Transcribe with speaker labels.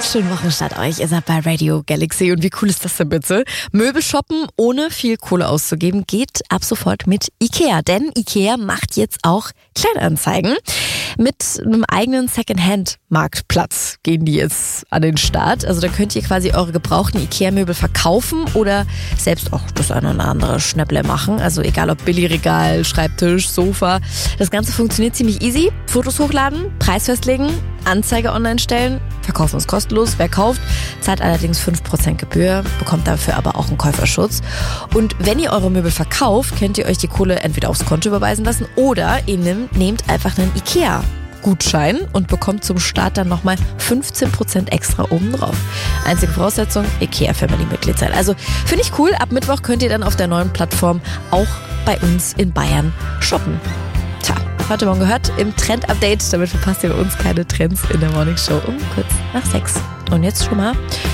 Speaker 1: Schönen Wochenstart euch. Ihr seid bei Radio Galaxy und wie cool ist das denn bitte? Möbel shoppen, ohne viel Kohle auszugeben, geht ab sofort mit Ikea. Denn Ikea macht jetzt auch Kleinanzeigen. Mit einem eigenen Secondhand-Marktplatz gehen die jetzt an den Start. Also da könnt ihr quasi eure gebrauchten Ikea-Möbel verkaufen oder selbst auch das eine oder andere Schnäpple machen. Also egal ob Billigregal, Schreibtisch, Sofa. Das Ganze funktioniert ziemlich easy. Fotos hochladen, Preis festlegen, Anzeige online stellen. Verkaufen ist kostenlos. Wer kauft, zahlt allerdings 5% Gebühr, bekommt dafür aber auch einen Käuferschutz. Und wenn ihr eure Möbel verkauft, könnt ihr euch die Kohle entweder aufs Konto überweisen lassen oder ihr nehmt einfach einen Ikea-Gutschein und bekommt zum Start dann nochmal 15% extra obendrauf. Einzige Voraussetzung, Ikea-Family-Mitglied sein. Also finde ich cool. Ab Mittwoch könnt ihr dann auf der neuen Plattform auch bei uns in Bayern shoppen. Tja, heute Morgen gehört im Trend-Update. Damit verpasst ihr bei uns keine Trends in der Morning Show um kurz nach 6. Und jetzt schon mal